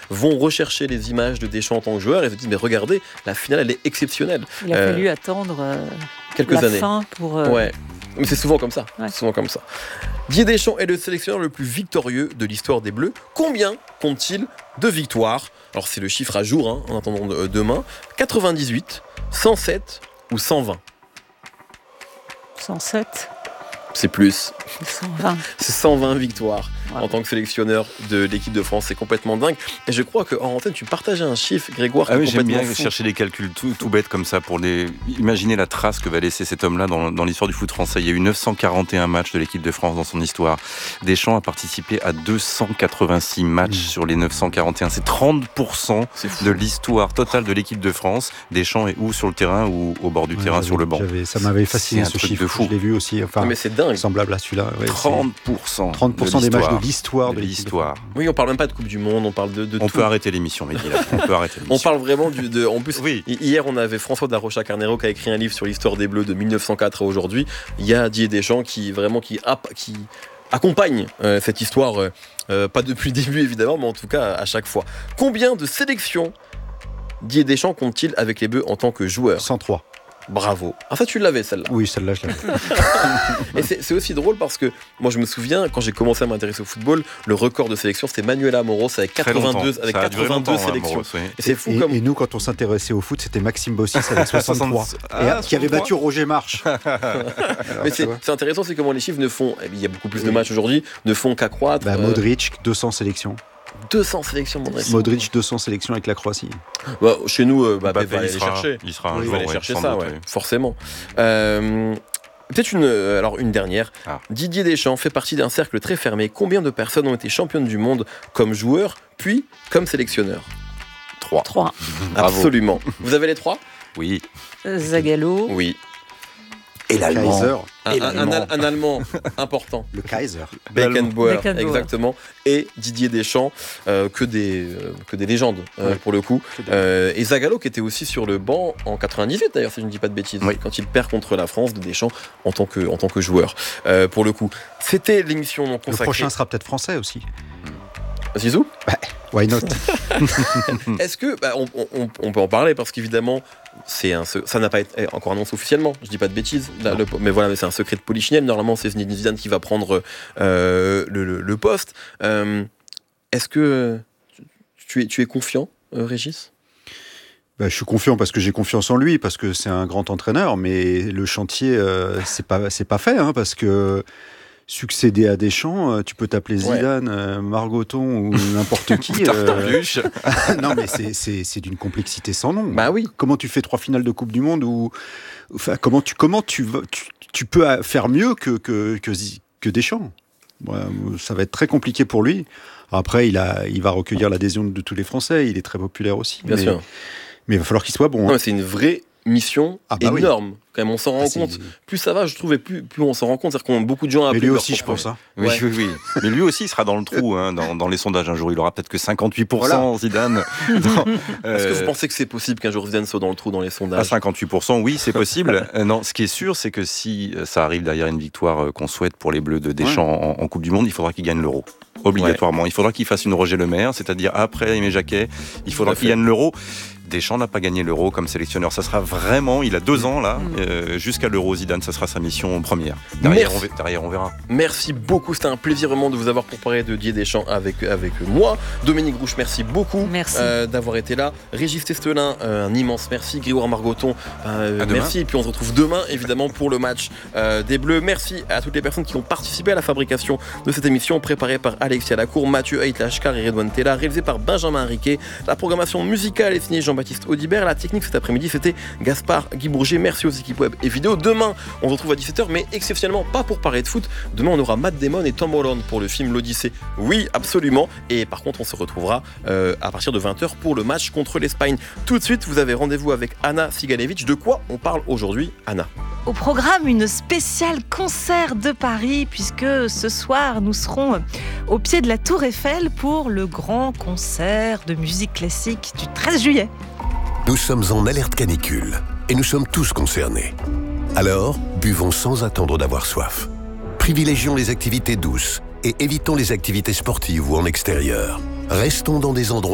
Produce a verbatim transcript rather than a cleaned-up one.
vont rechercher les images de Deschamps en tant que joueur et se disent mais regardez, la finale elle est exceptionnelle. Il a euh, fallu attendre euh, quelques la années. fin pour... Euh... Ouais, mais c'est souvent comme ça. Ouais. C'est souvent comme ça. Didier Deschamps est le sélectionneur le plus victorieux de l'histoire des Bleus. Combien compte-t-il de victoires ? Alors c'est le chiffre à jour, hein, en attendant de, demain. quatre-vingt-dix-huit, cent sept ou cent vingt ? cent sept. C'est plus. cent vingt. C'est cent vingt victoires ouais. en tant que sélectionneur de l'équipe de France. C'est complètement dingue. Et je crois qu'en antenne, tu partageais un chiffre, Grégoire. Ah oui, j'aime bien fou. chercher des calculs tout, tout bêtes comme ça pour les... imaginer la trace que va laisser cet homme-là dans, dans l'histoire du foot français. Il y a eu neuf cent quarante et un matchs de l'équipe de France dans son histoire. Deschamps a participé à deux cent quatre-vingt-six matchs mmh. sur les neuf cent quarante et un. C'est trente pour cent de l'histoire totale de l'équipe de France. Deschamps est où sur le terrain ou au bord du ouais, terrain sur le banc. Ça m'avait fasciné ce chiffre. De fou. Je l'ai vu aussi. Enfin, mais c'est dingue. Semblable à celui-là. Ouais, trente pour cent. trente pour cent de des matchs de l'histoire de, de l'histoire. Oui, on parle même pas de Coupe du Monde, on parle de, de on tout. peut arrêter l'émission, Mehdi. On peut arrêter l'émission. On parle vraiment du. De, en plus, oui. Hier, on avait François Darocha Carnero qui a écrit un livre sur l'histoire des Bleus de mille neuf cent quatre à aujourd'hui. Il y a Didier Deschamps qui vraiment qui, qui accompagne euh, cette histoire, euh, pas depuis le début évidemment, mais en tout cas à chaque fois. Combien de sélections Didier Deschamps compte-t-il avec les Bleus en tant que joueur ? cent trois. Bravo. Ah ça tu l'avais celle-là. Oui, celle-là je l'avais. Et c'est, c'est aussi drôle parce que moi je me souviens quand j'ai commencé à m'intéresser au football, le record de sélection c'était Manuel Amoros avec quatre-vingt-deux avec quatre-vingt-deux sélections. Amoros, oui. Et c'est fou et, comme et nous quand on s'intéressait au foot, c'était Maxime Bossis avec soixante-trois ah, et, qui avait battu Roger March. Alors, mais c'est, c'est intéressant, c'est comment les chiffres ne font, il y a beaucoup plus oui. de matchs aujourd'hui, ne font qu'accroître. Bah, Modric deux cents sélections. deux cents sélections, Modric. Modric, deux cents sélections avec la Croatie. Bah, chez nous, euh, bah, bah, va aller les chercher. Il sera un oui, jour, il va aller ouais, chercher ça, doute, ouais, oui. forcément. Euh, peut-être une, alors une dernière. Ah. Didier Deschamps fait partie d'un cercle très fermé. Combien de personnes ont été championnes du monde comme joueurs, puis comme sélectionneurs ? Trois. Trois. Absolument. Vous avez les trois ? Oui. Zagallo. Oui. Et l'Allemand. Kaiser. Un, et l'Allemand. Un, un, un Allemand important. Le Kaiser. Beckenbauer, exactement. Et Didier Deschamps, euh, que, des, euh, que des légendes, euh, ouais. pour le coup. Euh, et Zagallo, qui était aussi sur le banc en quatre-vingt-dix-huit, d'ailleurs, si je ne dis pas de bêtises, oui. quand il perd contre la France de Deschamps en tant que, en tant que joueur, euh, pour le coup. C'était l'émission non consacrée. Le prochain sera peut-être français aussi. Zizou ? Bah, why not ? Est-ce que bah, on, on, on peut en parler parce qu'évidemment c'est un, ça n'a pas été encore annoncé officiellement. Je dis pas de bêtises, là, le, mais voilà, mais c'est un secret de polichinelle. Normalement, c'est Zinedine Zidane qui va prendre euh, le, le, le poste. Euh, est-ce que tu es, tu es confiant, euh, Régis ? Bah, je suis confiant parce que j'ai confiance en lui, parce que c'est un grand entraîneur. Mais le chantier, euh, c'est pas, c'est pas fait, hein, parce que. Succéder à Deschamps, tu peux t'appeler Zidane, ouais. Margoton ou n'importe qui. euh... non, mais c'est, c'est, c'est d'une complexité sans nom. Bah oui. Comment tu fais trois finales de Coupe du Monde ou enfin, comment tu comment tu, tu tu peux faire mieux que que que, que Deschamps. Ouais, ça va être très compliqué pour lui. Après, il a il va recueillir l'adhésion de tous les Français. Il est très populaire aussi. Bien mais, sûr. Mais il va falloir qu'il soit bon. Non, hein. C'est une vraie mission ah bah énorme. Oui. Quand même, on s'en rend ah, compte. C'est... Plus ça va, je trouve, et plus, plus on s'en rend compte. C'est-à-dire qu'on a beaucoup de gens à Mais lui aussi, je pense. Hein. Oui, ouais. oui, oui. Mais lui aussi, il sera dans le trou, hein, dans, dans les sondages. Un jour, il aura peut-être que cinquante-huit pour cent voilà. Zidane. Non, euh... Est-ce que vous pensez que c'est possible qu'un jour Zidane soit dans le trou dans les sondages ? À cinquante-huit pour cent, oui, c'est possible. euh, non, ce qui est sûr, c'est que si ça arrive derrière une victoire qu'on souhaite pour les Bleus de Deschamps ouais. en, en Coupe du Monde, il faudra qu'il gagne l'Euro. Obligatoirement. Ouais. Il faudra qu'il fasse une Roger Lemaire, c'est-à-dire après Aimé Jacquet, il faudra qu'il gagne l'Euro. Deschamps n'a pas gagné l'Euro comme sélectionneur. Ça sera vraiment, il a deux ans là, mmh. euh, jusqu'à l'Euro. Zidane, ça sera sa mission première. Derrière, on, v- derrière on verra. Merci beaucoup, c'était un plaisir vraiment de vous avoir pour parler de Didier Deschamps avec, avec moi. Dominique Rouche, merci beaucoup merci. Euh, d'avoir été là. Régis Testelin, euh, un immense merci. Grégoire Margoton, euh, merci. Et puis on se retrouve demain, évidemment, pour le match euh, des Bleus. Merci à toutes les personnes qui ont participé à la fabrication de cette émission, préparée par Alexia Lacour, Mathieu Heitlashkar et Redouane Tella, réalisée par Benjamin Riquet. La programmation musicale est signée Jean-Baptiste Audibert. La technique cet après-midi, c'était Gaspard Guy-Bourget. Merci aux équipes web et vidéo. Demain, on se retrouve à dix-sept heures, mais exceptionnellement pas pour parler de foot. Demain, on aura Matt Damon et Tom Holland pour le film L'Odyssée. Oui, absolument. Et par contre, on se retrouvera euh, à partir de vingt heures pour le match contre l'Espagne. Tout de suite, vous avez rendez-vous avec Anna Sigalevitch. De quoi on parle aujourd'hui, Anna ? Au programme, une spéciale concert de Paris, puisque ce soir, nous serons au pied de la Tour Eiffel pour le grand concert de musique classique du treize juillet. Nous sommes en alerte canicule et nous sommes tous concernés. Alors, buvons sans attendre d'avoir soif. Privilégions les activités douces et évitons les activités sportives ou en extérieur. Restons dans des endroits